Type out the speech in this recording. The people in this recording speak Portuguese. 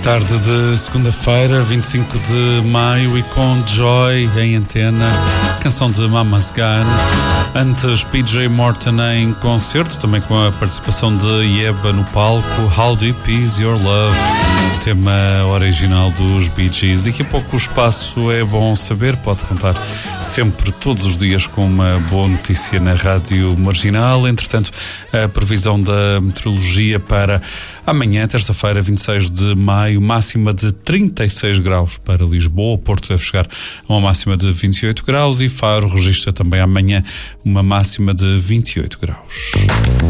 Tarde de segunda-feira, 25 de maio, e com Joy em antena, canção de Mama's Gun. Antes, PJ Morton em concerto, também com a participação de Yeba no palco. How Deep Is Your Love, tema original dos Bee Gees. Daqui a pouco o espaço é bom saber, pode contar sempre, todos os dias, com uma boa notícia na Rádio Marginal. Entretanto, a previsão da meteorologia para amanhã, terça-feira, 26 de maio, máxima de 36 graus para Lisboa. Porto deve chegar a uma máxima de 28 graus e Faro registra também amanhã uma máxima de 28 graus.